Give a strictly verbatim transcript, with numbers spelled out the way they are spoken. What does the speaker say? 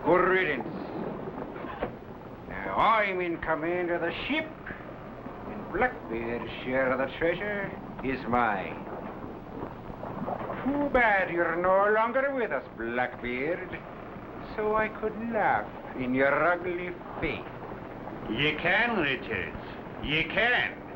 Good riddance. Now, I'm in command of the ship, and Blackbeard's share of the treasure is mine. Too bad you're no longer with us, Blackbeard, so I could laugh in your ugly face. You can, Richards. You can.